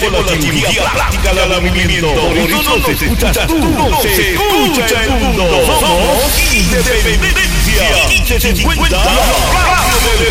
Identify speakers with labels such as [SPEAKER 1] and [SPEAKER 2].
[SPEAKER 1] la cirugía plástica de movimiento. Por eso no te escuchas tú, no se escucha el mundo. Somos Independencia 1550 Radio